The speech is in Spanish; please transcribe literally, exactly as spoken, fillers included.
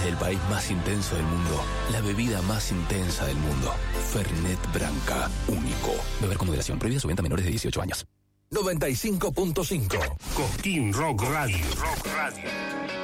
el país más intenso del mundo. La bebida más intensa del mundo. Fernet Branca. Único. Beber con moderación. Prohibida su venta a menores de dieciocho años. noventa y cinco punto cinco. Cosquín Rock Radio. Rock Radio.